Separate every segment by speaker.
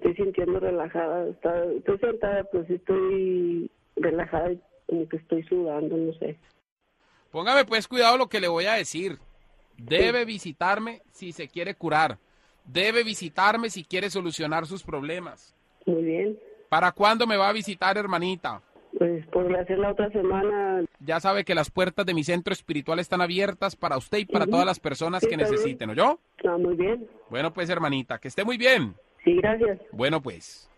Speaker 1: estoy sintiendo relajada. Estoy sentada, pues estoy relajada, como que estoy sudando, no sé.
Speaker 2: Póngame pues cuidado lo que le voy a decir. Debe visitarme si se quiere curar. Debe visitarme si quiere solucionar sus problemas.
Speaker 1: Muy bien.
Speaker 2: ¿Para cuándo me va a visitar, hermanita?
Speaker 1: Pues podría ser la otra semana.
Speaker 2: Ya sabe que las puertas de mi centro espiritual están abiertas para usted y para todas las personas
Speaker 1: Sí,
Speaker 2: que
Speaker 1: está
Speaker 2: necesiten,
Speaker 1: bien.
Speaker 2: ¿oyó?
Speaker 1: Ah, muy bien.
Speaker 2: Bueno, pues, hermanita, que esté muy bien.
Speaker 1: Sí, gracias.
Speaker 2: Bueno, pues.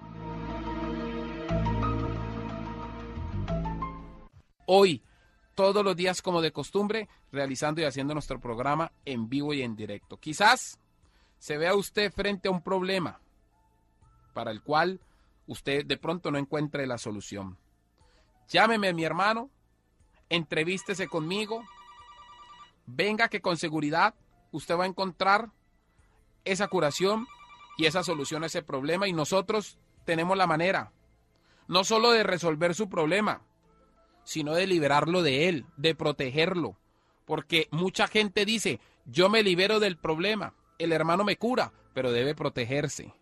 Speaker 2: Hoy, todos los días como de costumbre, realizando y haciendo nuestro programa en vivo y en directo. Quizás se vea usted frente a un problema para el cual usted de pronto no encuentre la solución. Llámeme, mi hermano, entrevístese conmigo, venga que con seguridad usted va a encontrar esa curación y esa solución a ese problema, y nosotros tenemos la manera, no solo de resolver su problema, sino de liberarlo de él, de protegerlo, porque mucha gente dice, yo me libero del problema, el hermano me cura, pero debe protegerse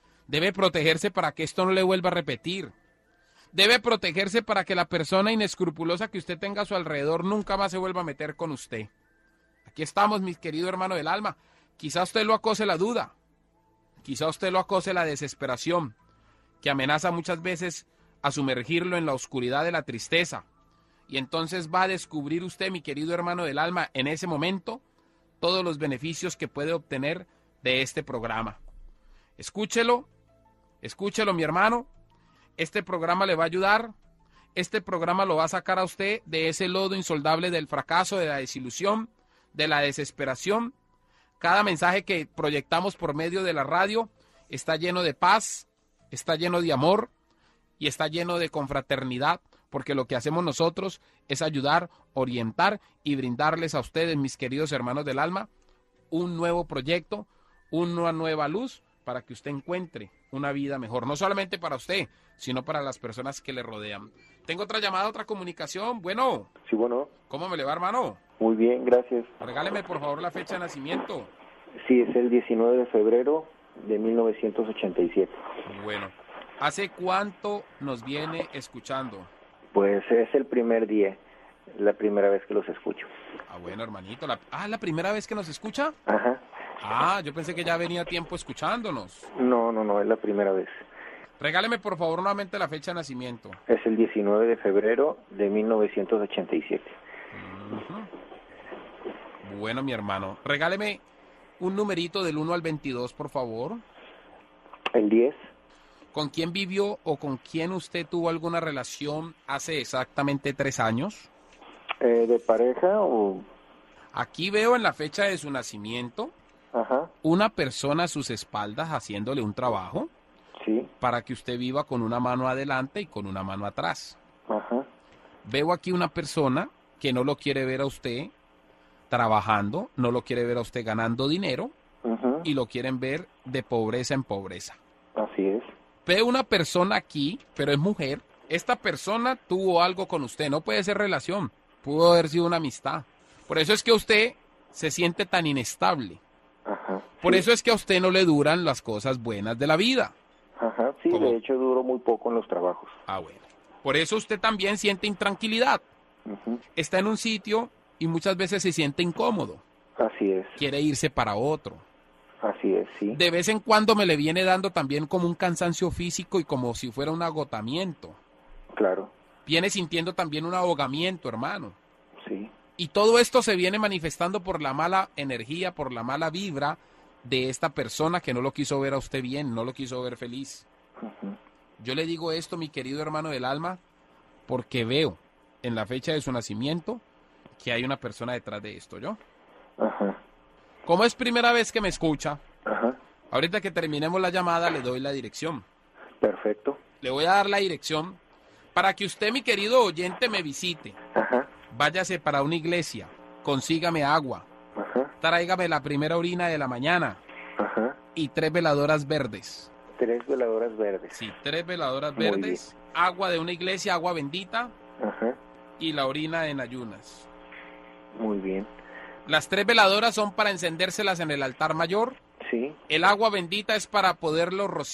Speaker 2: para que esto no le vuelva a repetir, debe protegerse para que la persona inescrupulosa que usted tenga a su alrededor nunca más se vuelva a meter con usted. Aquí estamos, mi querido hermano del alma. Quizá usted lo acose la duda, quizá usted lo acose la desesperación, que amenaza muchas veces a sumergirlo en la oscuridad de la tristeza. Y entonces va a descubrir usted, mi querido hermano del alma, en ese momento, todos los beneficios que puede obtener de este programa. Escúchelo, mi hermano. Este programa le va a ayudar. Este programa lo va a sacar a usted de ese lodo insoldable del fracaso, de la desilusión, de la desesperación. Cada mensaje que proyectamos por medio de la radio está lleno de paz, está lleno de amor y está lleno de confraternidad, porque lo que hacemos nosotros es ayudar, orientar y brindarles a ustedes, mis queridos hermanos del alma, un nuevo proyecto, una nueva luz para que usted encuentre una vida mejor, no solamente para usted, sino para las personas que le rodean. Tengo otra llamada, otra comunicación. Bueno.
Speaker 3: Sí, bueno.
Speaker 2: ¿Cómo me le va, hermano?
Speaker 3: Muy bien, gracias.
Speaker 2: Regáleme, por favor, la fecha de nacimiento.
Speaker 3: Sí, es el 19 de febrero de 1987.
Speaker 2: Bueno. ¿Hace cuánto nos viene escuchando?
Speaker 3: Pues es el primer día, la primera vez que los escucho.
Speaker 2: Ah, bueno, hermanito. ¿La primera vez que nos escucha?
Speaker 3: Ajá.
Speaker 2: Ah, yo pensé que ya venía tiempo escuchándonos.
Speaker 3: No, es la primera vez.
Speaker 2: Regáleme, por favor, nuevamente la fecha de nacimiento.
Speaker 3: Es el 19 de febrero de 1987.
Speaker 2: Bueno, mi hermano, regáleme un numerito del 1 al 22, por favor.
Speaker 3: El 10.
Speaker 2: ¿Con quién vivió o con quién usted tuvo alguna relación hace exactamente 3 años?
Speaker 3: ¿De pareja o...?
Speaker 2: Aquí veo en la fecha de su nacimiento,
Speaker 3: ajá,
Speaker 2: una persona a sus espaldas haciéndole un trabajo,
Speaker 3: sí,
Speaker 2: para que usted viva con una mano adelante y con una mano atrás.
Speaker 3: Ajá.
Speaker 2: Veo aquí una persona que no lo quiere ver a usted trabajando, no lo quiere ver a usted ganando dinero,
Speaker 3: ajá,
Speaker 2: y lo quieren ver de pobreza en pobreza.
Speaker 3: Así es.
Speaker 2: Veo una persona aquí, pero es mujer. Esta persona tuvo algo con usted, no puede ser relación, pudo haber sido una amistad. Por eso es que usted se siente tan inestable.
Speaker 3: Ajá.
Speaker 2: Por
Speaker 3: sí.
Speaker 2: eso es que a usted no le duran las cosas buenas de la vida.
Speaker 3: Ajá, sí,
Speaker 2: ¿Cómo?
Speaker 3: de hecho duró muy poco en los trabajos.
Speaker 2: Ah, bueno. Por eso usted también siente intranquilidad.
Speaker 3: Ujú.
Speaker 2: Está en un sitio y muchas veces se siente incómodo.
Speaker 3: Así es.
Speaker 2: Quiere irse para otro.
Speaker 3: Así es, sí.
Speaker 2: De vez en cuando me le viene dando también como un cansancio físico y como si fuera un agotamiento.
Speaker 3: Claro.
Speaker 2: Viene sintiendo también un ahogamiento, hermano.
Speaker 3: Sí.
Speaker 2: Y todo esto se viene manifestando por la mala energía, por la mala vibra de esta persona que no lo quiso ver a usted bien, no lo quiso ver feliz.
Speaker 3: Ujú.
Speaker 2: Yo le digo esto, mi querido hermano del alma, porque veo en la fecha de su nacimiento que hay una persona detrás de esto, ¿yo?
Speaker 3: Ajá.
Speaker 2: Como es primera vez que me escucha,
Speaker 3: Ajá.
Speaker 2: ahorita que terminemos la llamada le doy la dirección.
Speaker 3: Perfecto.
Speaker 2: Le voy a dar la dirección para que usted, mi querido oyente, me visite.
Speaker 3: Ajá.
Speaker 2: Váyase para una iglesia, consígame agua,
Speaker 3: Ajá.
Speaker 2: tráigame la primera orina de la mañana
Speaker 3: Ajá.
Speaker 2: y 3 veladoras verdes.
Speaker 3: 3 veladoras verdes.
Speaker 2: Sí, 3 veladoras
Speaker 3: Muy
Speaker 2: verdes, agua de una iglesia, agua bendita
Speaker 3: Ajá.
Speaker 2: y la orina en ayunas.
Speaker 3: Muy bien.
Speaker 2: Las 3 veladoras son para encendérselas en el altar mayor.
Speaker 3: Sí.
Speaker 2: El agua bendita es para poderlo rociar